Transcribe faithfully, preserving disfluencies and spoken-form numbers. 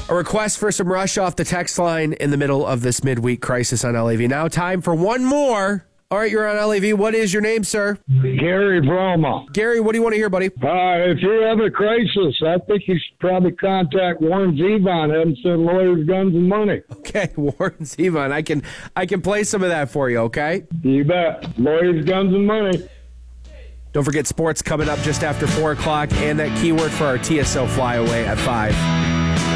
A request for some Rush off the text line in the middle of this midweek crisis on L A V. Now time for one more. All right, you're on L A V. What is your name, sir? Gary Broma. Gary, what do you want to hear, buddy? Uh, if you have a crisis, I think you should probably contact Warren Zevon. Have him send lawyers, guns, and money. Okay, Warren Zevon. I can I can play some of that for you, okay? You bet. Lawyers, guns, and money. Don't forget sports coming up just after four o'clock and that keyword for our T S O flyaway at five.